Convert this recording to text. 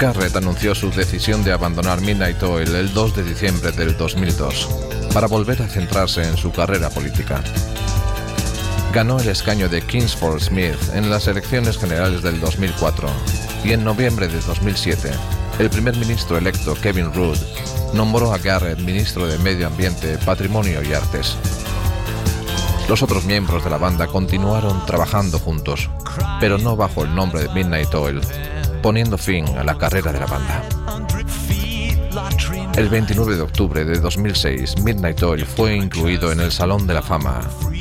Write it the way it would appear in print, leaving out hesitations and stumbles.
Garrett anunció su decisión de abandonar Midnight Oil el 2 de diciembre del 2002 para volver a centrarse en su carrera política. Ganó el escaño de Kingsford Smith en las elecciones generales del 2004 y en noviembre de 2007, el primer ministro electo Kevin Rudd nombró a Garrett ministro de Medio Ambiente, Patrimonio y Artes. Los otros miembros de la banda continuaron trabajando juntos, pero no bajo el nombre de Midnight Oil, poniendo fin a la carrera de la banda. El 29 de octubre de 2006, Midnight Oil fue incluido en el Salón de la Fama